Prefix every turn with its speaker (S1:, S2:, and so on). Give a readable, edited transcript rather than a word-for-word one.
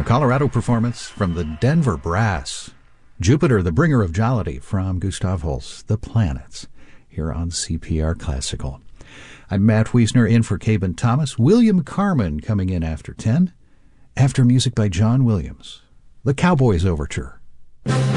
S1: A Colorado performance from the Denver Brass. Jupiter, the Bringer of Jollity, from Gustav Holst, The Planets, here on CPR Classical. I'm Matt Wiesner in for Caben Thomas. William Carmen coming in after 10. After music by John Williams. The Cowboys Overture.